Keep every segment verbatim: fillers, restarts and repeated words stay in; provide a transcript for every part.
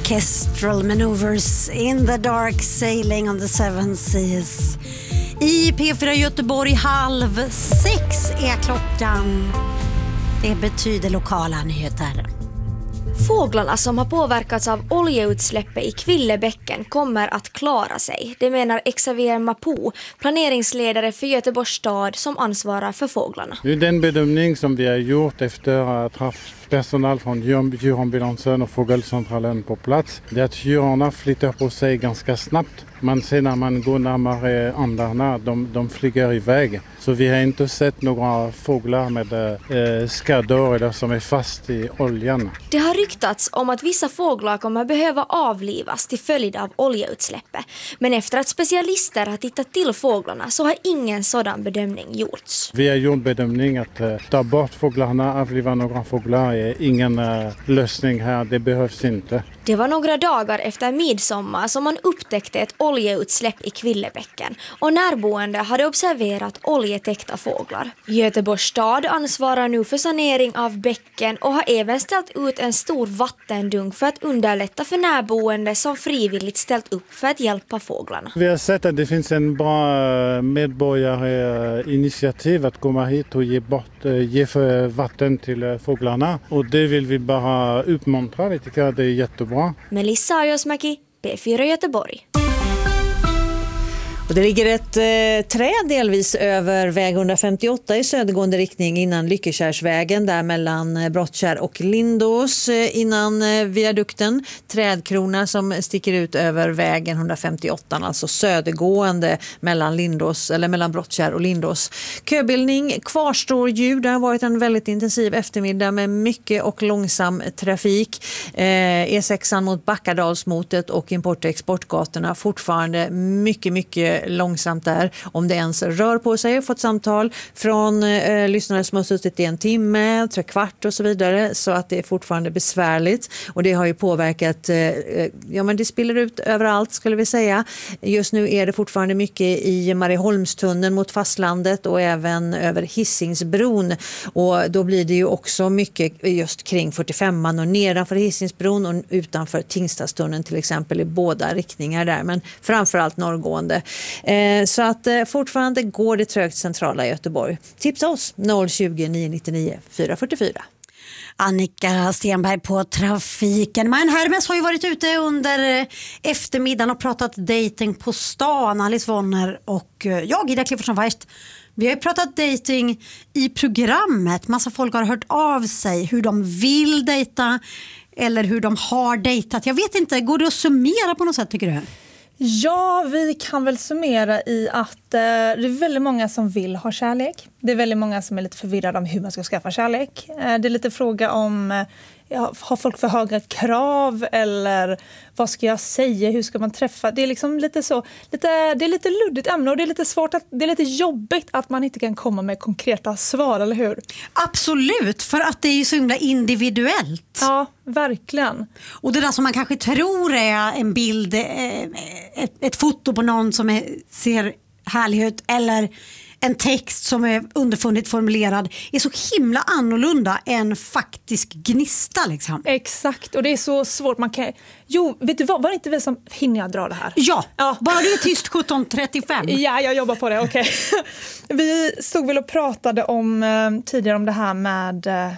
Orchestral maneuvers in the dark, sailing on the seven seas. I P fyra Göteborg halv sex är klockan. Det betyder lokala nyheter. Fåglarna som har påverkats av oljeutsläppet i Kvillebäcken kommer att klara sig. Det menar Xavier Mapu, planeringsledare för Göteborgs stad som ansvarar för fåglarna. Det är den bedömning som vi har gjort efter att ha haft personal från djurambulansen och fågelcentralen på plats. Det är att djuren flyttar på sig ganska snabbt. Man ser när man går närmare andarna, de, de flyger iväg. Så vi har inte sett några fåglar med eh, skador eller som är fast i oljan. Det har ryktats om att vissa fåglar kommer behöva avlivas till följd av oljeutsläppet. Men efter att specialister har tittat till fåglarna så har ingen sådan bedömning gjorts. Vi har gjort bedömning att eh, ta bort fåglarna, avliva några fåglar är ingen eh, lösning här, det behövs inte. Det var några dagar efter midsommar som man upptäckte ett oljeutsläpp i Kvillebäcken och närboende hade observerat oljetäckta fåglar. Göteborgs stad ansvarar nu för sanering av bäcken och har även ställt ut en stor vattendunk för att underlätta för närboende som frivilligt ställt upp för att hjälpa fåglarna. Vi har sett att det finns en bra medborgarinitiativ att komma hit och ge, bort, ge för vatten till fåglarna. Och det vill vi bara uppmuntra, vi tycker att det är jättebra. Melissa Ajosmäki, P fyra Göteborg. Och det ligger ett eh, träd delvis över väg etthundrafemtioåtta i södergående riktning innan Lyckekärsvägen där mellan eh, Brottkärr och Lindås eh, innan eh, viadukten. Trädkrona som sticker ut över vägen etthundrafemtioåtta, alltså södergående mellan Lindås eller mellan Brottkärr och Lindås. Köbildning kvarstår ju. Det har varit en väldigt intensiv eftermiddag med mycket och långsam trafik. Eh, E sexan mot Backadalsmotet och import- och exportgatorna fortfarande mycket mycket långsamt där, om det ens rör på sig. Jag har fått samtal från eh, lyssnare som har suttit i en timme, tre kvart och så vidare, så att det är fortfarande besvärligt och det har ju påverkat eh, ja men det spiller ut överallt skulle vi säga. Just nu är det fortfarande mycket i Marieholmstunneln mot fastlandet och även över Hisingsbron och då blir det ju också mycket just kring fyrtiofemman och nedanför Hisingsbron och utanför Tingstadstunneln till exempel i båda riktningar där, men framförallt norrgående. Eh, så att eh, fortfarande går det trögt centrala i Göteborg. Tipsa oss noll tjugo, nio nittionio, fyra fyrtiofyra. Annika Stenberg på trafiken. Men Hermes har ju varit ute under eftermiddagen och pratat dating på stan. Alice Vonner och jag, Ida Cliffordsson Weist. Vi har ju pratat dating i programmet. Massa folk har hört av sig hur de vill dejta eller hur de har dejtat. Jag vet inte, går det att summera på något sätt tycker du? Ja, vi kan väl summera i att eh, det är väldigt många som vill ha kärlek. Det är väldigt många som är lite förvirrade om hur man ska skaffa kärlek. Eh, det är lite fråga om, eh, ja, har folk för höga krav eller vad ska jag säga, hur ska man träffa? Det är liksom lite så, lite, det är lite luddigt ämne och det är lite svårt, att, det är lite jobbigt att man inte kan komma med konkreta svar, eller hur? Absolut, för att det är ju så himla individuellt. Ja, verkligen. Och det där som man kanske tror är en bild, ett, ett foto på någon som är, ser härlig ut eller en text som är underfundigt formulerad är så himla annorlunda än faktisk gnista liksom. Exakt, och det är så svårt. Man kan... Jo, vet du vad? Var det inte vi som hinner jag dra det här? Ja, ja. Bara det är tyst sjutton trettiofem. Ja, jag jobbar på det, okej. Okay. Vi stod väl och pratade om eh, tidigare om det här med... Eh...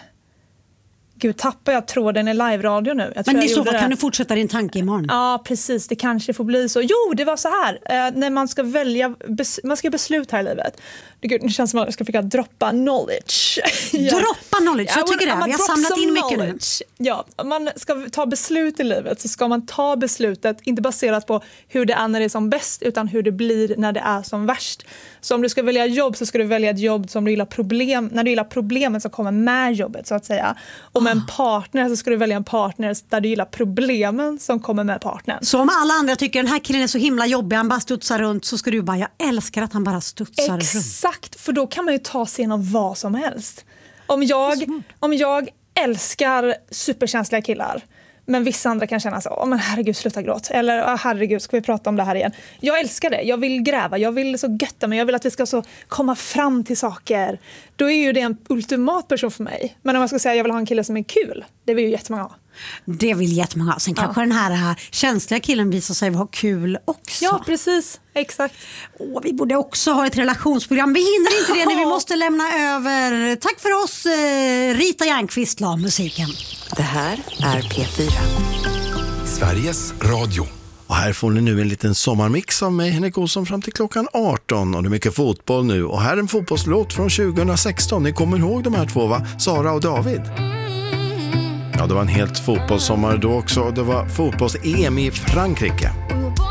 Gud, tappar jag tråden i live-radio nu? Jag Men i jag så fall det. kan du fortsätta din tanke imorgon. Ja, precis. Det kanske får bli så. Jo, det var så här. Eh, när man ska välja, bes- man ska besluta här i livet. Det, gud, det känns som att jag ska försöka droppa knowledge. ja. Droppa knowledge, jag tycker det. Vi har samlat in mycket knowledge. Nu. Ja, om man ska ta beslut i livet så ska man ta beslutet inte baserat på hur det är när det är som bäst utan hur det blir när det är som värst. Så om du ska välja jobb så ska du välja ett jobb som du gillar problem, när du gillar problemen som kommer med jobbet så att säga. Och med en partner så ska du välja en partner där du gillar problemen som kommer med partnern. Så om alla andra tycker den här killen är så himla jobbig, han bara studsar runt, så ska du bara, jag älskar att han bara studsar Exakt, runt. Exakt, för då kan man ju ta sig igenom vad som helst. Om jag, om jag älskar superkänsliga killar men vissa andra kan känna så, åh men herregud sluta gråt. Eller åh, herregud ska vi prata om det här igen. Jag älskar det, jag vill gräva, jag vill så götta mig, jag vill att vi ska så komma fram till saker. Då är ju det en ultimat person för mig. Men om jag ska säga att jag vill ha en kille som är kul, det vill ju jättemånga ha. Det vill jättemånga. Sen kanske Ja. den här känsliga killen visar sig vara kul också. Ja, precis. Exakt. Åh, vi borde också ha ett relationsprogram. Vi hinner inte det när vi måste lämna över. Tack för oss. Eh, Rita Järnqvist la musiken. Det här är P fyra. Sveriges Radio. Och här får ni nu en liten sommarmix av mig, Henrik Olsson, fram till klockan arton. Och det är mycket fotboll nu. Och här är en fotbollslåt från tjugohundrasexton. Ni kommer ihåg de här två, va? Sara och David. Ja, det var en helt fotbollssommar då också. Det var fotbolls-E M i Frankrike.